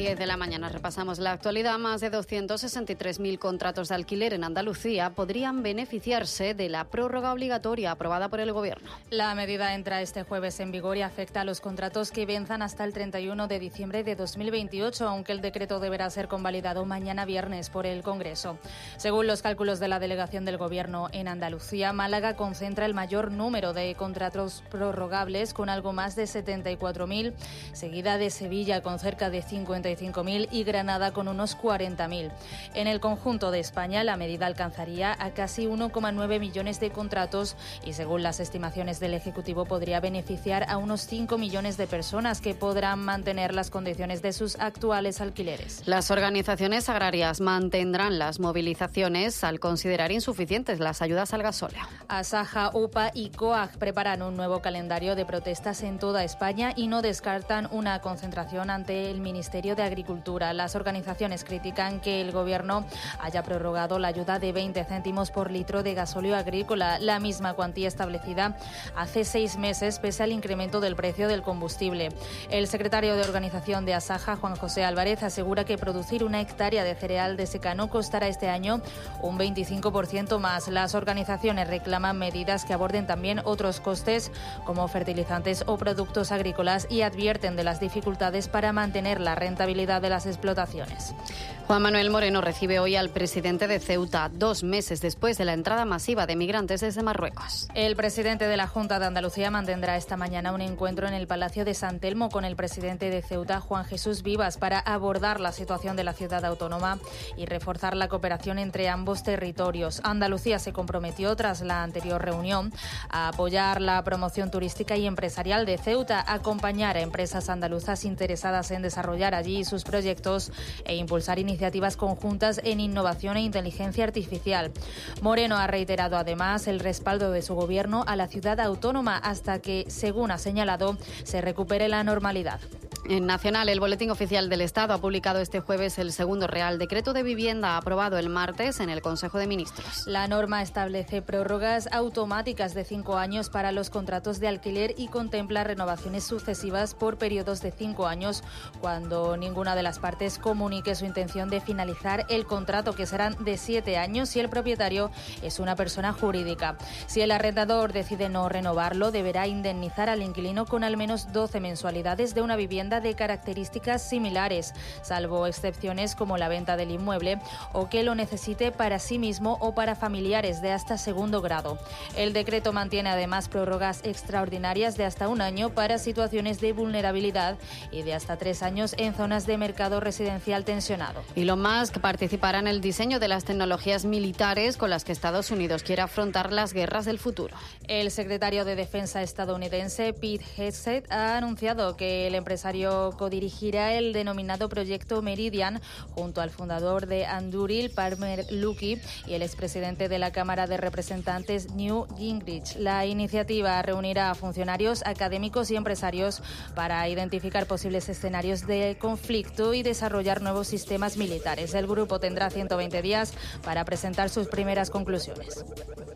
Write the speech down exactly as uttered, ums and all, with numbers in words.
diez de la mañana repasamos la actualidad. Más de doscientos sesenta y tres mil contratos de alquiler en Andalucía podrían beneficiarse de la prórroga obligatoria aprobada por el Gobierno. La medida entra este jueves en vigor y afecta a los contratos que venzan hasta el treinta y uno de diciembre de dos mil veintiocho, aunque el decreto deberá ser convalidado mañana viernes por el Congreso. Según los cálculos de la delegación del Gobierno en Andalucía, Málaga concentra el mayor número de contratos prorrogables con algo más de setenta y cuatro mil, seguida de Sevilla con cerca de cincuenta y cinco mil y Granada con unos cuarenta mil. En el conjunto de España, la medida alcanzaría a casi uno coma nueve millones de contratos y, según las estimaciones del Ejecutivo, podría beneficiar a unos cinco millones de personas que podrán mantener las condiciones de sus actuales alquileres. Las organizaciones agrarias mantendrán las movilizaciones al considerar insuficientes las ayudas al gasóleo. Asaja, U P A y COAG preparan un nuevo calendario de protestas en toda España y no descartan una concentración ante el Ministerio de Agricultura. Las organizaciones critican que el Gobierno haya prorrogado la ayuda de veinte céntimos por litro de gasóleo agrícola, la misma cuantía establecida hace seis meses pese al incremento del precio del combustible. El secretario de organización de Asaja, Juan José Álvarez, asegura que producir una hectárea de cereal de secano costará este año un veinticinco por ciento más. Las organizaciones reclaman medidas que aborden también otros costes como fertilizantes o productos agrícolas y advierten de las dificultades para mantener la rentabilidad de las explotaciones. Juan Manuel Moreno recibe hoy al presidente de Ceuta, dos meses después de la entrada masiva de migrantes desde Marruecos. El presidente de la Junta de Andalucía mantendrá esta mañana un encuentro en el Palacio de San Telmo con el presidente de Ceuta, Juan Jesús Vivas, para abordar la situación de la ciudad autónoma y reforzar la cooperación entre ambos territorios. Andalucía se comprometió, tras la anterior reunión, a apoyar la promoción turística y empresarial de Ceuta, a acompañar a empresas andaluzas interesadas en desarrollar allí sus proyectos e impulsar iniciativas conjuntas en innovación e inteligencia artificial. Moreno ha reiterado además el respaldo de su gobierno a la ciudad autónoma hasta que, según ha señalado, se recupere la normalidad. En Nacional, el Boletín Oficial del Estado ha publicado este jueves el segundo Real Decreto de Vivienda aprobado el martes en el Consejo de Ministros. La norma establece prórrogas automáticas de cinco años para los contratos de alquiler y contempla renovaciones sucesivas por periodos de cinco años cuando ninguna de las partes comunique su intención de finalizar el contrato, que serán de siete años si el propietario es una persona jurídica. Si el arrendador decide no renovarlo, deberá indemnizar al inquilino con al menos doce mensualidades de una vivienda de características similares, salvo excepciones como la venta del inmueble o que lo necesite para sí mismo o para familiares de hasta segundo grado. El decreto mantiene además prórrogas extraordinarias de hasta un año para situaciones de vulnerabilidad y de hasta tres años en zonas de mercado residencial tensionado. Elon Musk participará en el diseño de las tecnologías militares con las que Estados Unidos quiere afrontar las guerras del futuro. El secretario de Defensa estadounidense, Pete Hegseth, ha anunciado que el empresario codirigirá el denominado Proyecto Meridian junto al fundador de Anduril, Palmer Luckey, y el expresidente de la Cámara de Representantes, Newt Gingrich. La iniciativa reunirá a funcionarios, académicos y empresarios para identificar posibles escenarios de conflicto y desarrollar nuevos sistemas militares. El grupo tendrá ciento veinte días para presentar sus primeras conclusiones.